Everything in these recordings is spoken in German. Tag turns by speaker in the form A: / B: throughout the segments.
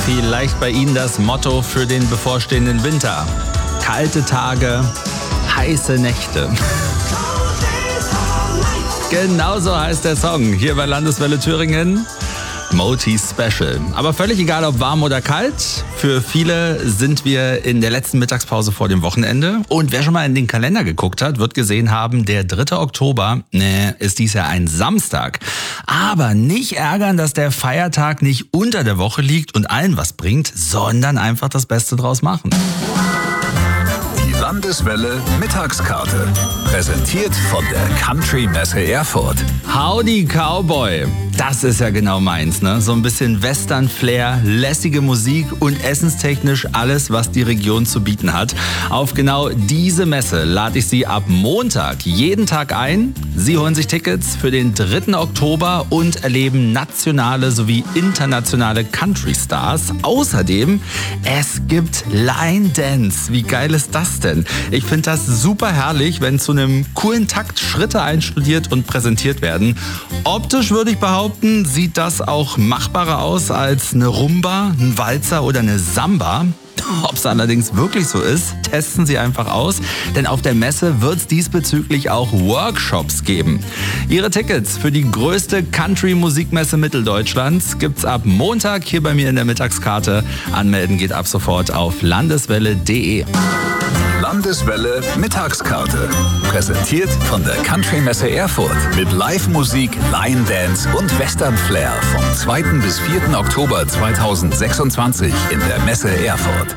A: Vielleicht bei Ihnen das Motto für den bevorstehenden Winter. Kalte Tage, heiße Nächte. Genauso heißt der Song hier bei Landeswelle Thüringen. Moti Special. Aber völlig egal, ob warm oder kalt. Für viele sind wir in der letzten Mittagspause vor dem Wochenende. Und wer schon mal in den Kalender geguckt hat, wird gesehen haben, der 3. Oktober ist dies Jahr ein Samstag. Aber nicht ärgern, dass der Feiertag nicht unter der Woche liegt und allen was bringt, sondern einfach das Beste draus machen.
B: Die Landeswelle Mittagskarte. Präsentiert von der Country Messe Erfurt.
A: Howdy Cowboy. Das ist ja genau meins, ne? So ein bisschen Western-Flair, lässige Musik und essenstechnisch alles, was die Region zu bieten hat. Auf genau diese Messe lade ich Sie ab Montag jeden Tag ein. Sie holen sich Tickets für den 3. Oktober und erleben nationale sowie internationale Country-Stars. Außerdem, es gibt Line Dance. Wie geil ist das denn? Ich finde das super herrlich, wenn zu einem coolen Takt Schritte einstudiert und präsentiert werden. Optisch würde ich behaupten, sieht das auch machbarer aus als eine Rumba, ein Walzer oder eine Samba. Ob es allerdings wirklich so ist, testen Sie einfach aus, denn auf der Messe wird es diesbezüglich auch Workshops geben. Ihre Tickets für die größte Country-Musikmesse Mitteldeutschlands gibt's ab Montag hier bei mir in der Mittagskarte. Anmelden geht ab sofort auf landeswelle.de.
B: Landeswelle Mittagskarte. Präsentiert von der Country Messe Erfurt. Mit Live-Musik, Line Dance und Western Flair vom 2. bis 4. Oktober 2026 in der Messe Erfurt.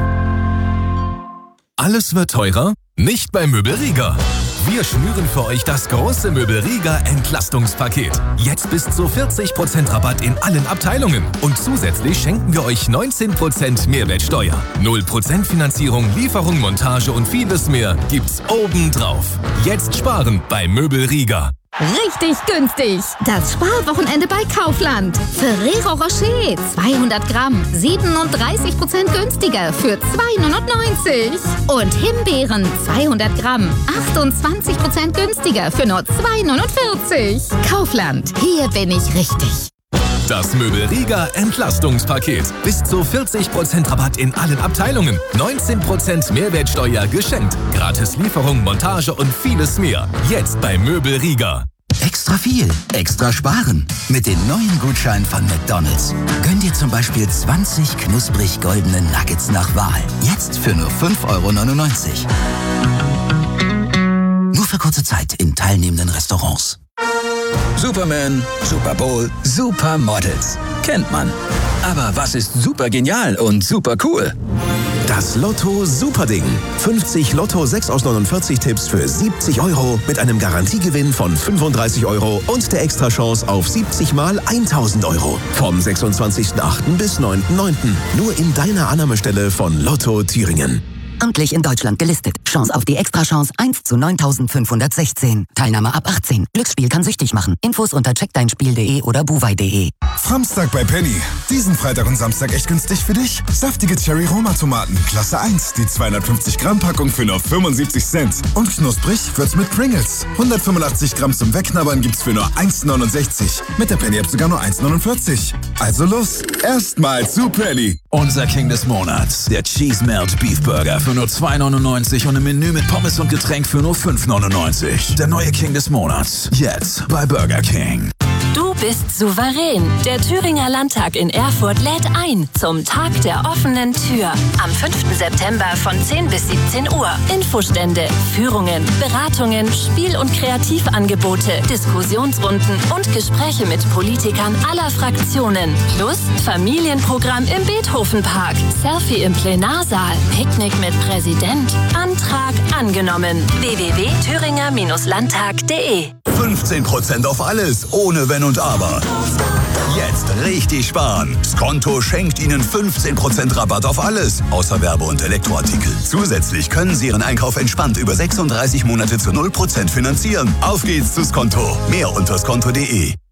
C: Alles wird teurer? Nicht bei Möbelrieger. Wir schnüren für euch das große Möbelrieger Entlastungspaket. Jetzt bis zu 40% Rabatt in allen Abteilungen. Und zusätzlich schenken wir euch 19% Mehrwertsteuer. 0% Finanzierung, Lieferung, Montage und vieles mehr gibt's obendrauf. Jetzt sparen bei Möbelrieger.
D: Richtig günstig! Das Sparwochenende bei Kaufland. Ferrero Rocher 200 Gramm 37% günstiger für 2,99 €. Und Himbeeren 200 Gramm 28% günstiger für nur 2,49 €. Kaufland, hier bin ich richtig.
C: Das Möbelrieger Entlastungspaket. Bis zu 40% Rabatt in allen Abteilungen. 19% Mehrwertsteuer geschenkt. Gratis Lieferung, Montage und vieles mehr. Jetzt bei Möbelrieger.
E: Extra viel, extra sparen. Mit den neuen Gutscheinen von McDonald's. Gönn dir zum Beispiel 20 knusprig goldene Nuggets nach Wahl. Jetzt für nur 5,99 €. Nur für kurze Zeit in teilnehmenden Restaurants.
F: Superman, Super Bowl, Supermodels. Kennt man. Aber was ist super genial und super cool?
G: Das Lotto Superding. 50 Lotto 6 aus 49 Tipps für 70 € mit einem Garantiegewinn von 35 € und der Extrachance auf 70 mal 1.000 €. Vom 26.08. bis 9.09. Nur in deiner Annahmestelle von Lotto Thüringen.
H: Amtlich in Deutschland gelistet. Chance auf die Extrachance 1 zu 9.516. Teilnahme ab 18. Glücksspiel kann süchtig machen. Infos unter checkdeinspiel.de oder buwei.de.
I: Samstag bei Penny. Diesen Freitag und Samstag echt günstig für dich. Saftige Cherry-Roma-Tomaten, Klasse 1. Die 250 Gramm Packung für nur 75 Cent. Und knusprig wird's mit Pringles. 185 Gramm zum Wegknabbern gibt's für nur 1,69. Mit der Penny-App sogar nur 1,49. Also los, erstmal zu Penny.
B: Unser King des Monats, der Cheese Melt Beef Burger für nur 2,99 € und ein Menü mit Pommes und Getränk für nur 5,99 €. Der neue King des Monats, jetzt bei Burger King.
J: Du bist souverän. Der Thüringer Landtag in Erfurt lädt ein zum Tag der offenen Tür. Am 5. September von 10 bis 17 Uhr. Infostände, Führungen, Beratungen, Spiel- und Kreativangebote, Diskussionsrunden und Gespräche mit Politikern aller Fraktionen. Plus Familienprogramm im Beethovenpark, Selfie im Plenarsaal, Picknick mit Präsident. Antrag angenommen. www.thüringer-landtag.de
B: 15% auf alles, ohne Wenn und Aber. Jetzt richtig sparen. Skonto schenkt Ihnen 15% Rabatt auf alles, außer Werbe- und Elektroartikel. Zusätzlich können Sie Ihren Einkauf entspannt über 36 Monate zu 0% finanzieren. Auf geht's zu Skonto. Mehr unter skonto.de.